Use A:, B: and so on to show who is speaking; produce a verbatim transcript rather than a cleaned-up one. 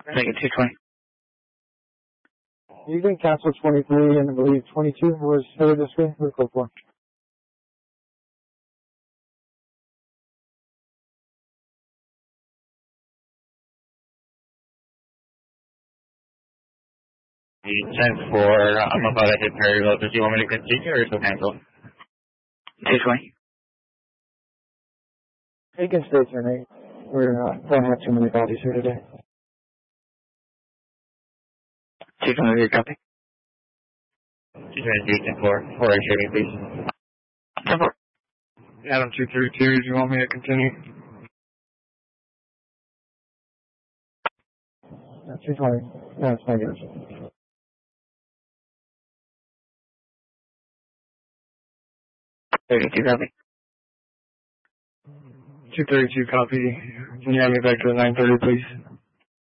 A: Make it two twenty.
B: You can cancel twenty-three and I believe twenty-two was headed this way. We're code four.
A: ten four, I'm about to hit very low. Do you want me to continue or still cancel? two twenty.
B: You can stay tonight. We're uh, don't have too many bodies here today.
A: two twenty, copy. two twenty, ten four, four shooting, please. ten four.
C: Adam two thirty-two, do you want me to continue?
B: Uh, two twenty. No, it's negative.
A: thirty-two, copy.
C: two thirty-two, copy. Can you have me back to the nine thirty, please?